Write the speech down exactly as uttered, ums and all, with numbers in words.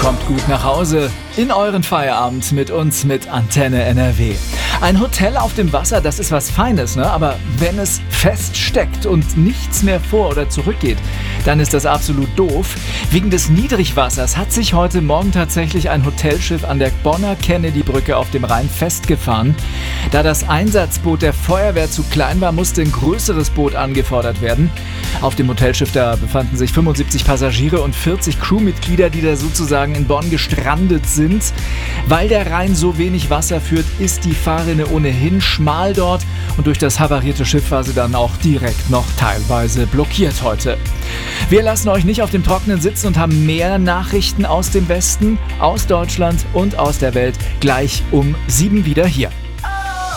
Kommt gut nach Hause in euren Feierabend mit uns mit Antenne N R W. Ein Hotel auf dem Wasser, das ist was Feines, ne? Aber wenn es feststeckt und nichts mehr vor- oder zurückgeht, dann ist das absolut doof. Wegen des Niedrigwassers hat sich heute Morgen tatsächlich ein Hotelschiff an der Bonner Kennedy-Brücke auf dem Rhein festgefahren. Da das Einsatzboot der Feuerwehr zu klein war, musste ein größeres Boot angefordert werden. Auf dem Hotelschiff da befanden sich fünfundsiebzig Passagiere und vierzig Crewmitglieder, die da sozusagen in Bonn gestrandet sind. Weil der Rhein so wenig Wasser führt, ist die Fahrrinne ohnehin schmal dort und durch das havarierte Schiff war sie dann auch direkt noch teilweise blockiert heute. Wir lassen euch nicht auf dem Trockenen sitzen und haben mehr Nachrichten aus dem Westen, aus Deutschland und aus der Welt gleich um sieben wieder hier.